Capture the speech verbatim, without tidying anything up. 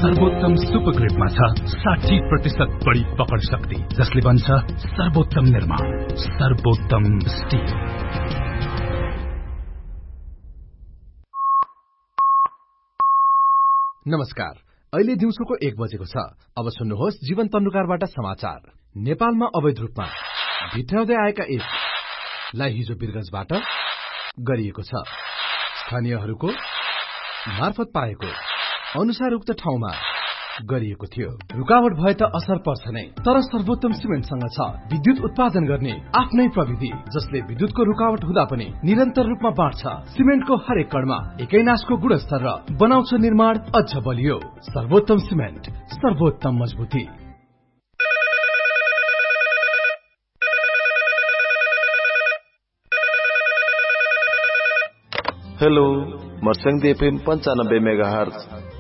सर्वोत्तम सुपर ग्रिडमा छ साठी प्रतिशत बढी पकड शक्ति, जसले बन्छ सर्वोत्तम निर्माण, सर्वोत्तम स्टिल। नमस्कार, अहिले दिउँसोको एक बजेको छ। अब सुन्नुहोस् जीवन तन्नुकारबाट समाचार। नेपालमा अवैध रूपमा भित्राउँदै आएका एपलाई हिजो वीरगञ्जबाट गरिएको छ। स्थानीयहरूको मार्फत पाएको अनुसार उक्त ठाउँमा गरिएको थियो। रुकावट भए त असर पर्छ नै, तर सर्वोत्तम सिमेन्टसँग छ विद्युत उत्पादन गर्ने आफ्नै प्रविधि, जसले विद्युतको रुकावट हुँदा पनि निरन्तर रूपमा बाँड्छ। सिमेन्टको हरेक कणमा एकै नासको गुणस्तर र बनाउँछ निर्माण अझ बलियो। सर्वोत्तम सिमेन्ट, सर्वोत्तम मजबुती। हेलो, मर्स्याङ्दी एफएम पञ्चानब्बे मेगा हर्ज